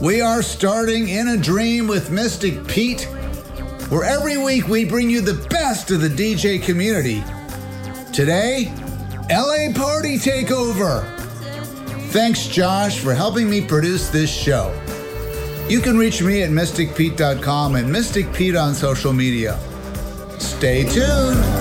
We are starting In a Dream with Mystic Pete, where every week we bring you the best of the DJ community. Today, LA Party Takeover. Thanks, Josh, for helping me produce this show. You can reach me at mysticpete.com and Mystic Pete on social media. Stay tuned.